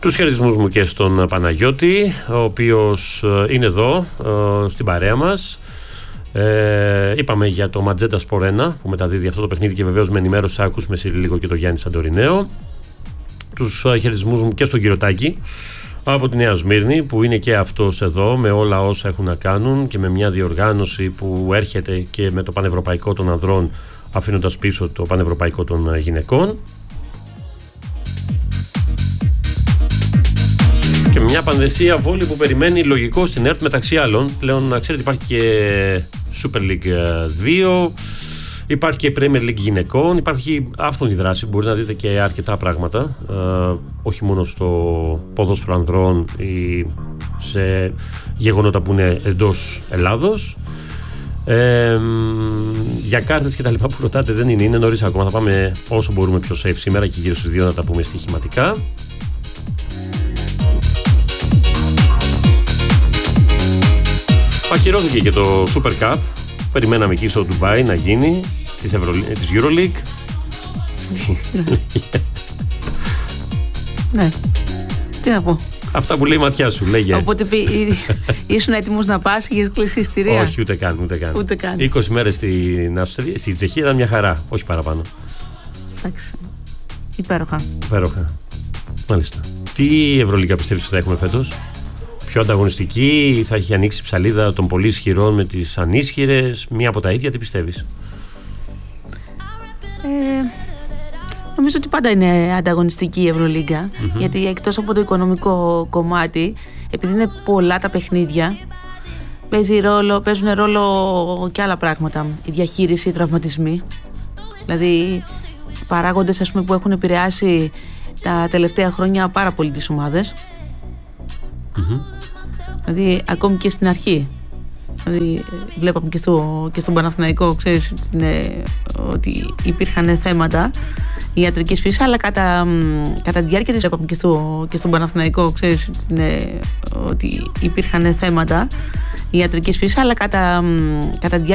Τους χαιρετισμούς μου και στον Παναγιώτη, ο οποίος είναι εδώ στην παρέα μας. Είπαμε για το Ματζέντα Σπορ 1 που μεταδίδει αυτό το παιχνίδι και βεβαίως με ενημέρωση θα ακούσουμε σε λίγο και το Γιάννη Σαντορινέο. Τους χαιρετισμούς μου και στον κύριο Τάκη από τη Νέα Σμύρνη, που είναι και αυτός εδώ με όλα όσα έχουν να κάνουν και με μια διοργάνωση που έρχεται και με το Πανευρωπαϊκό των Ανδρών, αφήνοντας πίσω το Πανευρωπαϊκό των Γυναικών. Και μια πανδεσία βόλη που περιμένει λογικό στην ΕΡΤ, μεταξύ άλλων. Πλέον να ξέρετε υπάρχει και Super League 2, υπάρχει και Premier League γυναικών, υπάρχει άφθονη δράση, μπορεί να δείτε και αρκετά πράγματα, όχι μόνο στο ποδόσφαιρο ανδρών ή σε γεγονότα που είναι εντός Ελλάδος. Για κάρτες και τα λοιπά που ρωτάτε δεν είναι νωρίς ακόμα, θα πάμε όσο μπορούμε πιο safe σήμερα και γύρω στους 2 να τα πούμε στοιχηματικά. Ακυρώθηκε και το Super Cup. Περιμέναμε εκεί στο Ντουμπάι να γίνει της EuroLeague. Ναι, τι να πω. Αυτά που λέει η ματιά σου, λέγε. Οπότε ήσουν έτοιμος να πας και είχες κλείσει εισιτήρια? Όχι, ούτε καν. 20 μέρες στην Τσεχία ήταν μια χαρά, όχι παραπάνω. Εντάξει, υπέροχα. Μάλιστα. Τι Ευρωλίγκα πιστεύεις ότι θα έχουμε φέτος? Πιο ανταγωνιστική, θα έχει ανοίξει ψαλίδα των πολύ ισχυρών με τις ανίσχυρες, μία από τα ίδια, τι πιστεύεις? Νομίζω ότι πάντα είναι ανταγωνιστική η Ευρωλίγκα, γιατί εκτός από το οικονομικό κομμάτι, επειδή είναι πολλά τα παιχνίδια, παίζουν ρόλο και άλλα πράγματα. Η διαχείριση, οι τραυματισμοί. Δηλαδή παράγοντες, ας πούμε, που έχουν επηρεάσει τα τελευταία χρόνια πάρα πολύ τις ομάδες. Δηλαδή ακόμη και στην αρχή, δηλαδή βλέπαμε και στον Παναθηναϊκό, ξέρεις, ότι υπήρχαν θέματα ιατρικής φύσης, αλλά κατά τη διάρκεια της βλέπαμε και στον Παναθηναϊκό, ξέρεις, ότι υπήρχαν θέματα ιατρικής φύσης, αλλά κατά τη διάρκεια